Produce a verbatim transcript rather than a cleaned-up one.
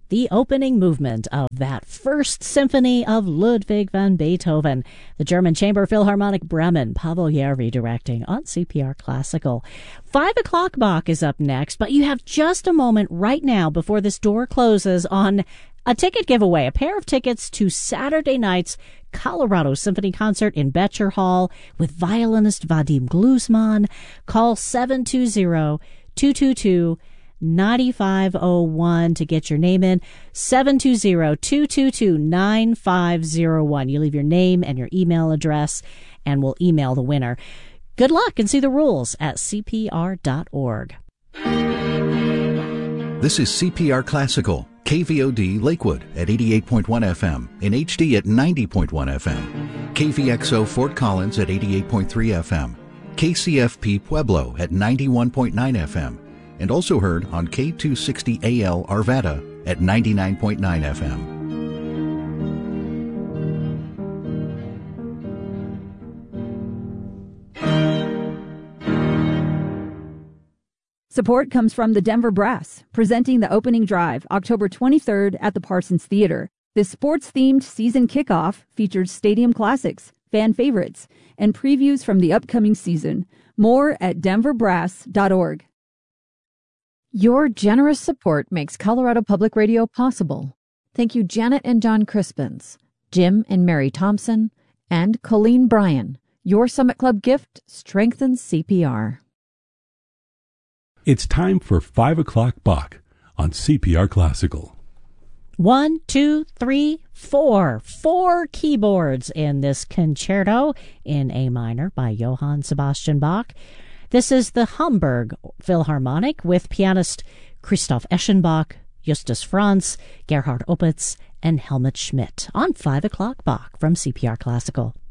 the opening movement of that first symphony of Ludwig van Beethoven, the German Chamber Philharmonic Bremen, Pavel Järvi directing on C P R Classical. Five o'clock Bach is up next, but you have just a moment right now before this door closes on a ticket giveaway, a pair of tickets to Saturday night's Colorado Symphony Concert in Betcher Hall with violinist Vadim Gluzman. Call seven two zero, two two two, nine five zero one to get your name in. seven two zero, two two two, nine five zero one. You leave your name and your email address, and we'll email the winner. Good luck, and see the rules at c p r dot org. This is C P R Classical, K V O D Lakewood at eighty-eight point one F M, in H D at ninety point one F M, K V X O Fort Collins at eighty-eight point three F M, K C F P Pueblo at ninety-one point nine F M, and also heard on K two sixty A L Arvada at ninety-nine point nine F M. Support comes from the Denver Brass, presenting the opening drive October twenty-third at the Parsons Theater. This sports-themed season kickoff features stadium classics, fan favorites, and previews from the upcoming season. More at denver brass dot org. Your generous support makes Colorado Public Radio possible. Thank you, Janet and John Crispins, Jim and Mary Thompson, and Colleen Bryan. Your Summit Club gift strengthens C P R. It's time for five o'clock Bach on C P R Classical. One, two, three, four. Four keyboards in this concerto in A minor by Johann Sebastian Bach. This is the Hamburg Philharmonic with pianist Christoph Eschenbach, Justus Franz, Gerhard Opitz, and Helmut Schmidt on five o'clock Bach from C P R Classical.